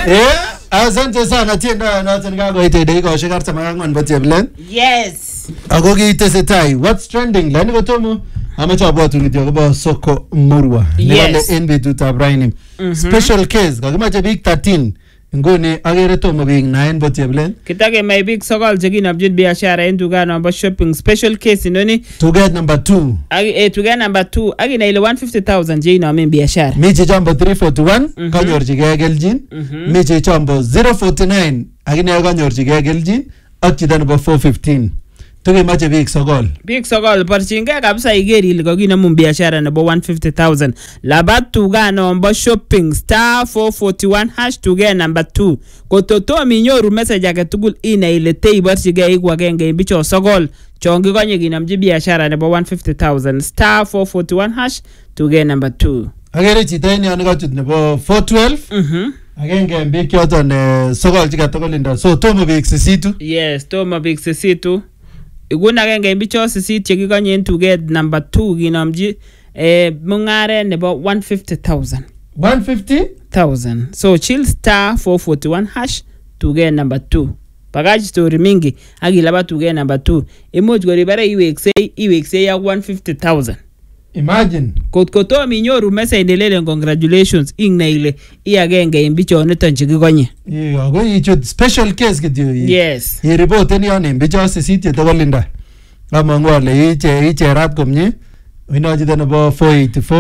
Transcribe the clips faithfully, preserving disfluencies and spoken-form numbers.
Eh, asante sana tienda noton kakoite dakikoshek artam ak ang'wan bo cheplen. Yes. Ako kitesetai what's trending lani kotomo amache abwatun kityo akobo Soko Murwa. Nebale en betutab raini. Special case kakimache biik thirteen. Nguni agere tomo biik nine bo cheplen. Kitake may biik sokol chekinamjin biashara en tuget number shopping special case inoni. Tuget number two. Agi eh tuget number two agi na ile one hundred fifty thousand je inamen biashara. Mi che chambo three forty-one kanyorchigei keljin. Mi che chambo zero forty-nine akine kanyorchigei keljin ak chito nebo four fifteen. Tukimache biik sokol. Biik sokol barchingei kabisa iger ile kokinamun biashara nebo one hundred fifty thousand. Labat tuga number shopping star four forty-one hash tuga number two. Kototom inyoru message age tugul ina ile tei barchingei iku agenge bicho sokol. Chongi konye kinamji biashara nebo one hundred fifty thousand star four forty-one hash tuga number two. Agere chito ini ani kachut nebo four twelve. Mhm. Agenge biik yoton sokol chikatokolinda. So tomo biik sisitu. Yes, tomo biik sisitu. Iguna agenge bicho sisit chekikonye en tuget number two kinamji eh mungare nebo one hundred fifty thousand. one hundred fifty thousand. So chill star four forty-one hash tuget number two. Bagaj story mingi agilaba tuget number two. Imuch goribare iweksei iweksei ya one hundred fifty thousand. Imagine. Kot kotom inyoru message nelele congratulations ingna ile I agenge en bicho niton chekikonye. Iyo ako ichut special case kityo. Yes. I report en yon en bicho sisit chetokolinda. Amangu ale iche icherap komye. Ino chito nebo four eighty-four.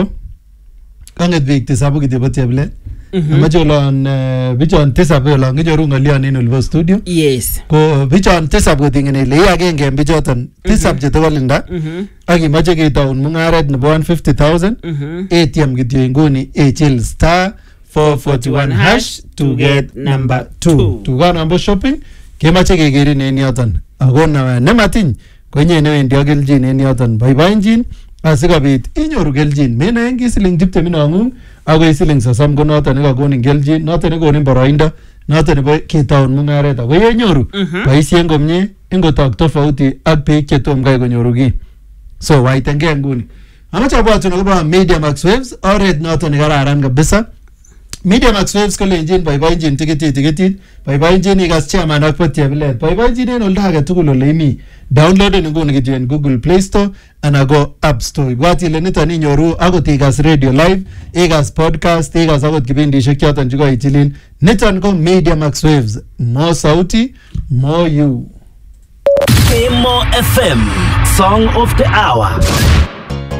Kanget biik tisabu kityo bo cheplen. Amache olon bichon tisab olon kinyoru ng'olion en olibo studio. Yes. Ko bichon tisab koting'ene ile I agenge en bichoton tisab chetokolinda. Ak imache ketaun mung'aret nebo one hundred fifty thousand. A T M kityo inguni ichil star four forty-one hash to get number two. Tuga number shopping kemache kekerin en yoton. Ako nematiny konye newendi ak keljin en yoton. Boiboenjin asikobit inyoru keljin. Menaen ki siling tiptem inong'ung akoi siling sosom ko noton nekakonin keljin, noton nekonin boroindo, noton nebo ketaun mung'aret. Ako yenyoru boisien komye ingotok tofauti ak biik chetom kai konyoru ki. So waitengei nguni. Amache abwatun akobo Media Max Waves, oret noton nekararan kabisa. Media Max Waves kolenjin boiboenjin tikitit tikitit, boiboenjin ikas chairman ak cheplet, boiboenjin en oldo age tugul ole imi. Downloaden nguni kityo en Google Play Store ana go App Store. Ibwat ile niton inyoru akot ikas radio live, ikas podcast, ikas akot kipindishek choton chekoichilin. Niton ko Media Max Waves. More sauti, more you. Emo F M, Song of the Hour.